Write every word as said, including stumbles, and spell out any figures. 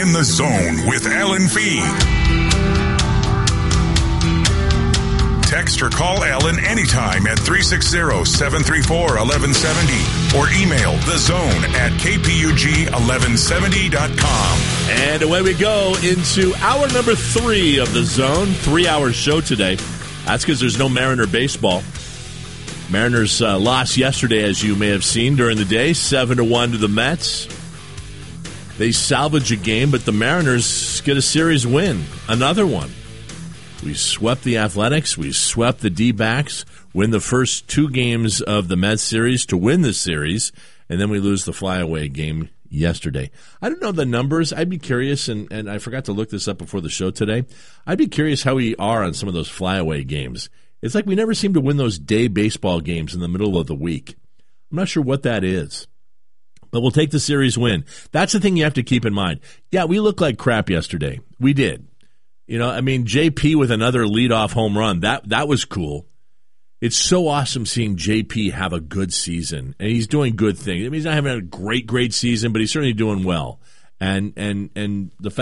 In the Zone with Alan Fee. Text or call Alan anytime at three six zero, seven three four, one one seven zero or email thezone at k p u g eleven seventy dot com. And away we go into hour number three of The Zone. Three-hour show today. That's because there's no Mariner baseball. Mariners uh, lost yesterday, as you may have seen during the day, seven to one to the Mets. They salvage a game, but the Mariners get a series win. Another one. We swept the Athletics. We swept the D-backs, win the first two games of the Mets series to win the series, and then we lose the flyaway game yesterday. I don't know the numbers. I'd be curious, and, and I forgot to look this up before the show today. I'd be curious how we are on some of those flyaway games. It's like we never seem to win those day baseball games in the middle of the week. I'm not sure what that is. But we'll take the series win. That's the thing you have to keep in mind. Yeah, we looked like crap yesterday. We did. You know, I mean, J P with another leadoff home run. That that was cool. It's so awesome seeing J P have a good season. And he's doing good things. I mean, he's not having a great, great season, but he's certainly doing well. And and and the fact